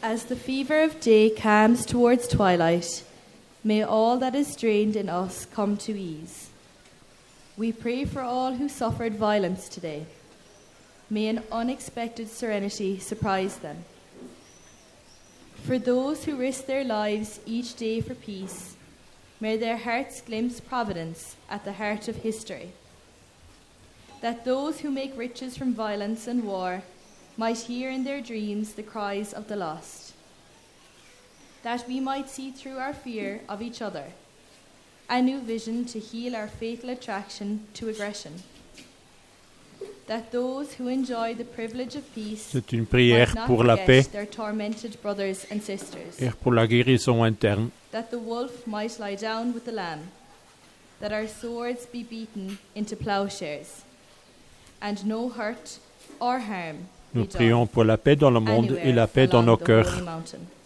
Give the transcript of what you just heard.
As the fever of day calms towards twilight, may all that is strained in us come to ease. We pray for all who suffered violence today. May an unexpected serenity surprise them. For those who risk their lives each day for peace, may their hearts glimpse providence at the heart of history. That those who make riches from violence and war might hear in their dreams the cries of the lost. That we might see through our fear of each other a new vision to heal our fatal attraction to aggression. That those who enjoy the privilege of peace C'est une prière might not pour la paix forget their tormented brothers and sisters. et pour la guérison interne. That the wolf might lie down with the lamb. That our swords be beaten into plowshares. And no hurt or harm Nous be done prions pour la paix dans le monde et la paix dans nos anywhere along the cœurs. holy mountain.